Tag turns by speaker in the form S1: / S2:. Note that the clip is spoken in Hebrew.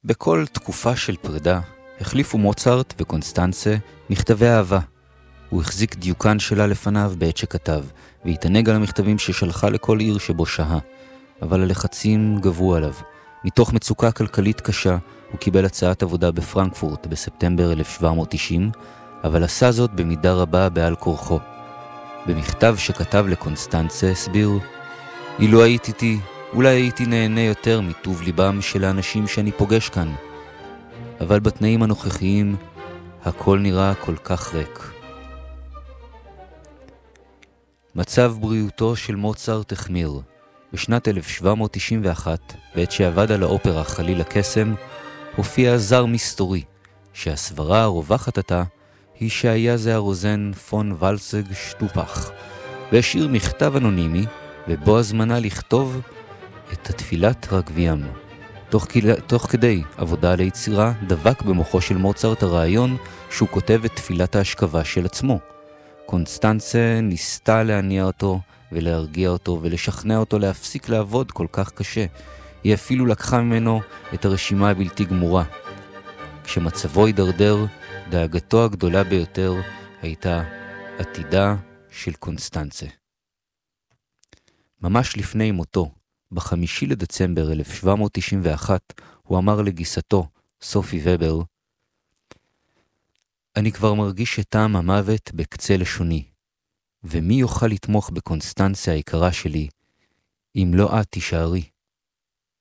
S1: בכל תקופה של פרידה החליפו מוצרט וקונסטנצה מכתבי אהבה. הוא החזיק דיוקן שלה לפניו בעת שכתב, והתענג על המכתבים ששלחה לכל עיר שבו שהה. אבל הלחצים גברו עליו. מתוך מצוקה כלכלית קשה, הוא קיבל הצעת עבודה בפרנקפורט בספטמבר 1790, אבל עשה זאת במידה רבה בעל כורחו. במכתב שכתב לקונסטנצה הסביר, אילו היית איתי, אולי הייתי נהנה יותר מטוב ליבם של האנשים שאני פוגש כאן. אבל בתנאים הנוכחיים, הכל נראה כל כך ריק. מצב בריאותו של מוצרט החמיר. בשנת 1791, בעת שעבד על האופרה חליל הקסם, הופיע זר מסתורי, שהסברה הרווחת עתה היא שהיה זה הרוזן פון ולסג שטופח, והשאיר מכתב אנונימי, ובו הזמנה לכתוב את התפילת רגבים. תוך כדי עבודה על היצירה, דבק במוחו של מוצרט הרעיון שהוא כותב את תפילת ההשכבה של עצמו. קונסטנצה ניסתה להניע אותו ולהרגיע אותו ולשכנע אותו להפסיק לעבוד כל כך קשה. היא אפילו לקחה ממנו את הרשימה הבלתי גמורה. כשמצבו הידרדר, דאגתו הגדולה ביותר הייתה עתידה של קונסטנצה. ממש לפני מותו, ב5 לדצמבר 1791, הוא אמר לגיסתו, סופי ובר, אני כבר מרגיש את טעם המוות בקצה לשוני, ומי יוכל לתמוך בקונסטנציה היקרה שלי, אם לא את תישארי?